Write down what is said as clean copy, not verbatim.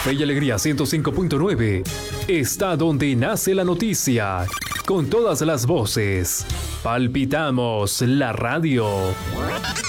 Fe y Alegría 105.9 está donde nace la noticia, con todas las voces. Palpitamos la radio.